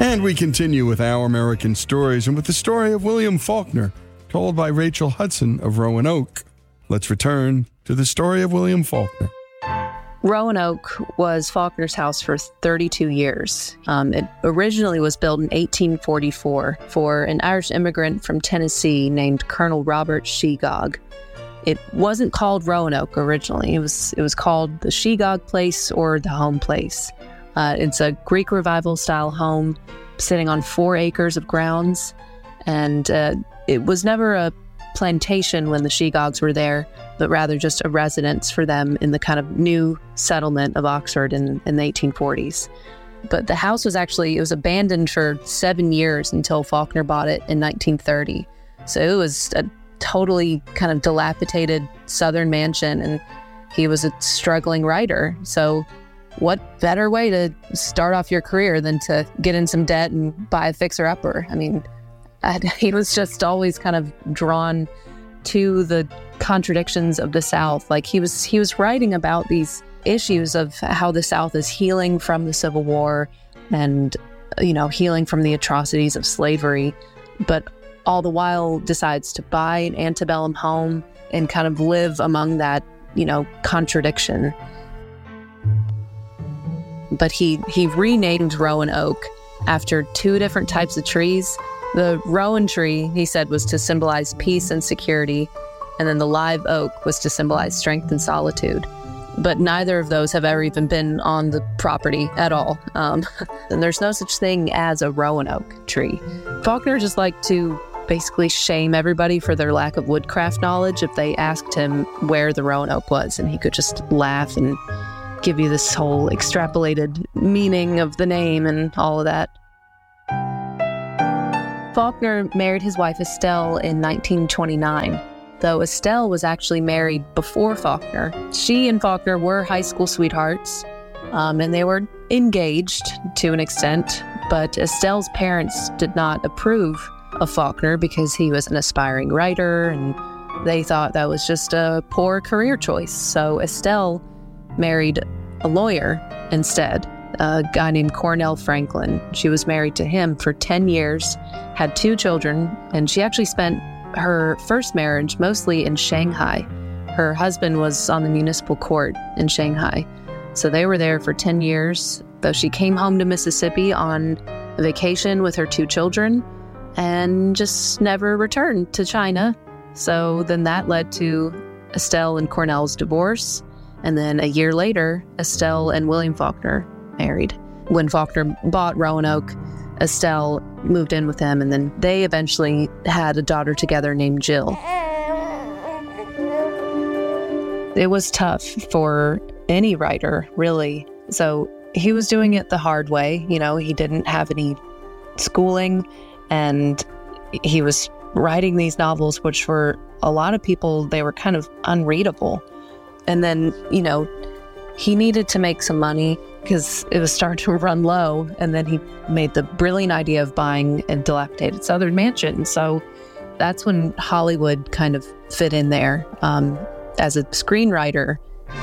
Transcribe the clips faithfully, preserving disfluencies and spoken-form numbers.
And we continue with Our American Stories and with the story of William Faulkner, told by Rachel Hudson of Roanoke. Let's return to the story of William Faulkner. Roanoke was Faulkner's house for thirty-two years. Um, it originally was built in eighteen forty-four for an Irish immigrant from Tennessee named Colonel Robert Shegog. It wasn't called Roanoke originally. It was it was called the Shegog Place or the Home Place. Uh, it's a Greek Revival-style home sitting on four acres of grounds, and uh, it was never a plantation when the Shegogs were there, but rather just a residence for them in the kind of new settlement of Oxford in, in the eighteen forties. But the house was actually, it was abandoned for seven years until Faulkner bought it in nineteen thirty. So it was a totally kind of dilapidated southern mansion, and he was a struggling writer. So what better way to start off your career than to get in some debt and buy a fixer-upper? I mean, I, he was just always kind of drawn to the contradictions of the South. Like he was, he was writing about these issues of how the South is healing from the Civil War and, you know, healing from the atrocities of slavery, but all the while decides to buy an antebellum home and kind of live among that, you know, contradiction. But he, he renamed Roanoke after two different types of trees. The rowan tree, he said, was to symbolize peace and security, and then the live oak was to symbolize strength and solitude. But neither of those have ever even been on the property at all. Um, and there's no such thing as a Roanoke tree. Faulkner just liked to basically shame everybody for their lack of woodcraft knowledge if they asked him where the Roanoke was, and he could just laugh and give you this whole extrapolated meaning of the name and all of that. Faulkner married his wife Estelle in nineteen twenty-nine, though Estelle was actually married before Faulkner. She and Faulkner were high school sweethearts, um, and they were engaged to an extent, but Estelle's parents did not approve of Faulkner because he was an aspiring writer, and they thought that was just a poor career choice. So Estelle married a lawyer instead, a guy named Cornell Franklin. She was married to him for ten years, had two children, and she actually spent her first marriage mostly in Shanghai. Her husband was on the municipal court in Shanghai. So they were there for ten years, though she came home to Mississippi on a vacation with her two children and just never returned to China. So then that led to Estelle and Cornell's divorce. And then a year later, Estelle and William Faulkner married. When Faulkner bought Roanoke, Estelle moved in with him, and then they eventually had a daughter together named Jill. It was tough for any writer, really. So he was doing it the hard way. You know, he didn't have any schooling, and he was writing these novels, which for a lot of people, they were kind of unreadable. And then, you know, he needed to make some money because it was starting to run low. And then he made the brilliant idea of buying a dilapidated southern mansion. So that's when Hollywood kind of fit in there. Um, as a screenwriter,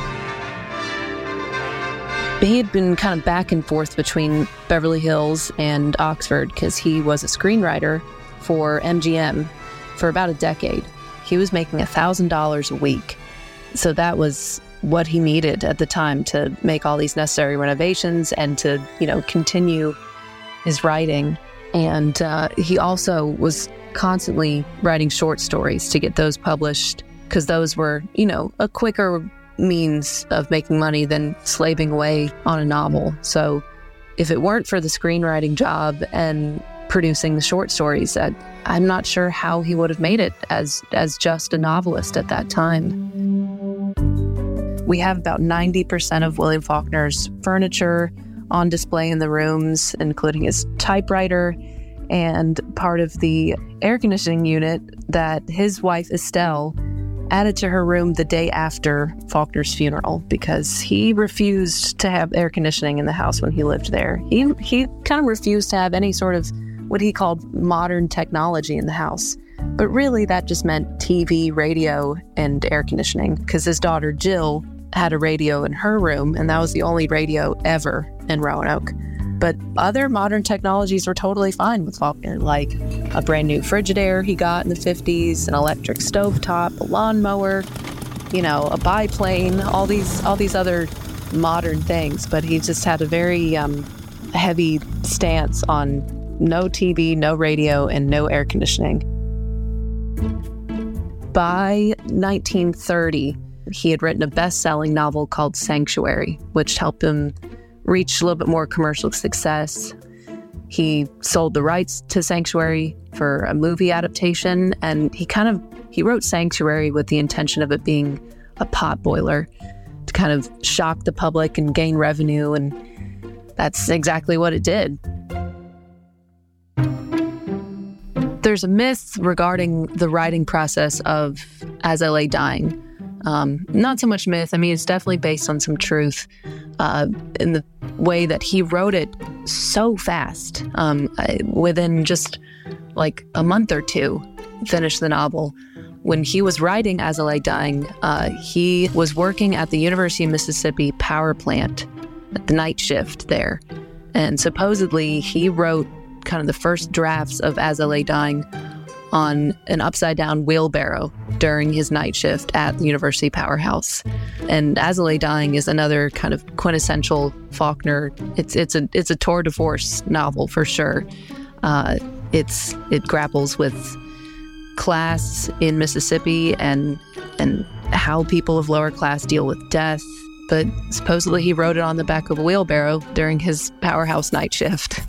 he had been kind of back and forth between Beverly Hills and Oxford because he was a screenwriter for M G M for about a decade. He was making one thousand dollars a week. So that was what he needed at the time to make all these necessary renovations and to, you know, continue his writing. And uh, he also was constantly writing short stories to get those published because those were, you know, a quicker means of making money than slaving away on a novel. So if it weren't for the screenwriting job and producing the short stories, I, I'm not sure how he would have made it as as just a novelist at that time. We have about ninety percent of William Faulkner's furniture on display in the rooms, including his typewriter and part of the air conditioning unit that his wife Estelle added to her room the day after Faulkner's funeral because he refused to have air conditioning in the house when he lived there. He he kind of refused to have any sort of what he called modern technology in the house. But really that just meant T V, radio, and air conditioning because his daughter Jill had a radio in her room, and that was the only radio ever in Roanoke. But other modern technologies were totally fine with Faulkner, like a brand new Frigidaire he got in the fifties, an electric stovetop, a lawnmower, you know, a biplane, all these all these other modern things. But he just had a very um, heavy stance on no T V, no radio, and no air conditioning. By nineteen thirty, he had written a best-selling novel called Sanctuary, which helped him reach a little bit more commercial success. He sold the rights to Sanctuary for a movie adaptation, and he kind of he wrote Sanctuary with the intention of it being a potboiler to kind of shock the public and gain revenue, and that's exactly what it did. There's a myth regarding the writing process of As I Lay Dying. Um, not so much myth. I mean, it's definitely based on some truth uh, in the way that he wrote it so fast. Um, I, within just like a month or two, finished the novel. When he was writing As I Lay Dying, uh, he was working at the University of Mississippi power plant at the night shift there. And supposedly he wrote kind of the first drafts of As I Lay Dying on an upside-down wheelbarrow during his night shift at the University Powerhouse. And As I Lay Dying is another kind of quintessential Faulkner. It's it's a it's a tour de force novel for sure. Uh, it's it grapples with class in Mississippi and and how people of lower class deal with death. But supposedly he wrote it on the back of a wheelbarrow during his Powerhouse night shift.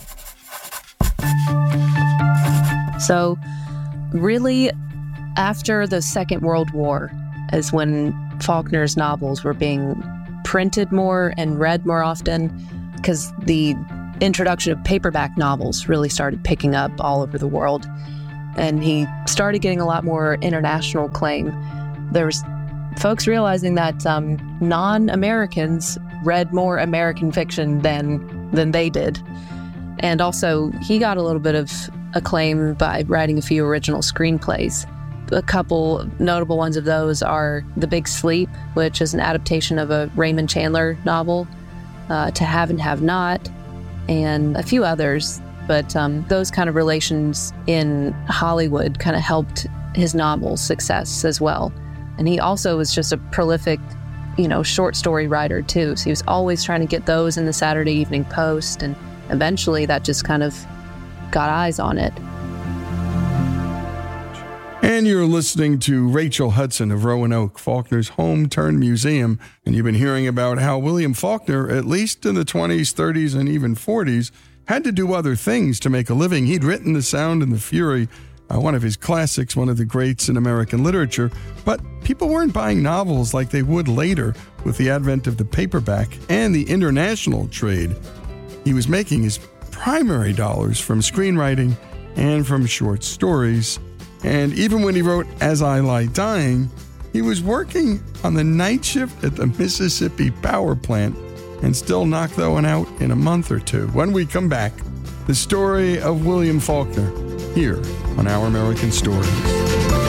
So really, after the Second World War is when Faulkner's novels were being printed more and read more often, because the introduction of paperback novels really started picking up all over the world. And he started getting a lot more international acclaim. There was folks realizing that um, non-Americans read more American fiction than than they did. And also, he got a little bit of acclaim by writing a few original screenplays. A couple notable ones of those are The Big Sleep, which is an adaptation of a Raymond Chandler novel, uh, To Have and Have Not, and a few others. But um, those kind of relations in Hollywood kind of helped his novel success as well. And he also was just a prolific, you know, short story writer too. So he was always trying to get those in the Saturday Evening Post, and eventually that just kind of got eyes on it. And you're listening to Rachel Hudson of Roanoke, Faulkner's home-turned-museum. And you've been hearing about how William Faulkner, at least in the twenties, thirties, and even forties, had to do other things to make a living. He'd written The Sound and the Fury, uh, one of his classics, one of the greats in American literature. But people weren't buying novels like they would later with the advent of the paperback and the international trade. He was making his primary dollars from screenwriting and from short stories. And even when he wrote As I Lie Dying, he was working on the night shift at the Mississippi power plant and still knocked that one out in a month or two. When we come back, the story of William Faulkner here on Our American Stories.